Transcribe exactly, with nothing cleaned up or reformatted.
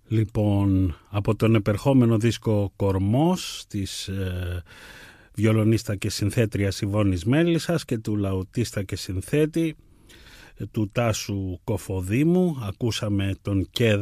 Λοιπόν, από τον επερχόμενο δίσκο Κορμός της ε, βιολονίστα και συνθέτριας Ιβώνης Μέλισσας και του λαουτίστα και συνθέτη ε, του Τάσου Κοφοδήμου, ακούσαμε τον Κέδα